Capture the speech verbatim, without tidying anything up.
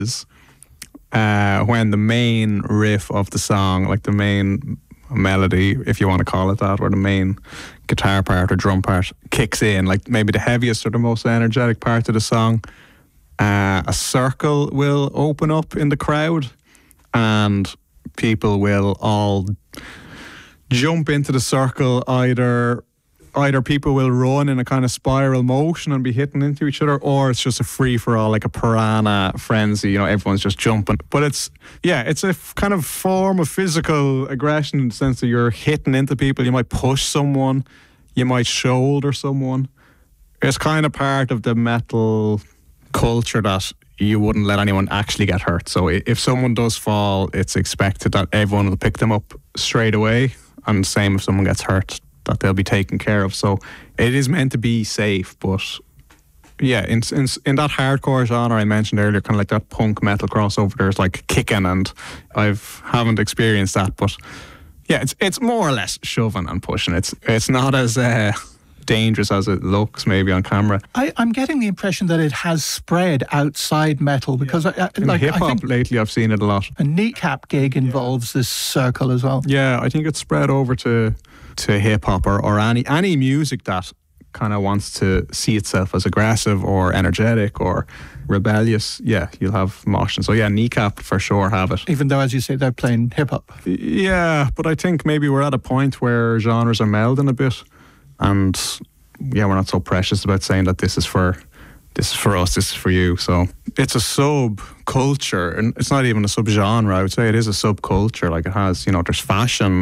is uh, when the main riff of the song, like the main melody, if you want to call it that, or the main guitar part or drum part kicks in, like maybe the heaviest or the most energetic part of the song, uh, a circle will open up in the crowd and people will all jump into the circle. Either either people will run in a kind of spiral motion and be hitting into each other, or it's just a free-for-all, like a piranha frenzy, you know, everyone's just jumping. But it's, yeah, it's a f- kind of form of physical aggression in the sense that you're hitting into people. You might push someone, you might shoulder someone. It's kind of part of the metal culture that you wouldn't let anyone actually get hurt. So if someone does fall, it's expected that everyone will pick them up straight away. And same if someone gets hurt, that they'll be taken care of. So it is meant to be safe, but yeah, in in, in that hardcore genre I mentioned earlier, kind of like that punk metal crossover, there's like kicking, and I've haven't experienced that, but yeah, it's it's more or less shoving and pushing. It's it's not as uh, dangerous as it looks maybe on camera. I, I'm getting the impression that it has spread outside metal, because yeah. I, I, like, hip I hop think lately I've seen it a lot. a kneecap gig involves this circle as well. Yeah, I think it's spread over to to hip hop or, or any any music that kind of wants to see itself as aggressive or energetic or rebellious. Yeah, you'll have motion. So yeah, kneecap for sure have it. Even though, as you say, they're playing hip hop. Yeah, but I think maybe we're at a point where genres are melding a bit, and yeah, we're not so precious about saying that this is for this is for us, this is for you. So it's a subculture, and it's not even a subgenre. I would say it is a subculture. Like it has, you know, there's fashion.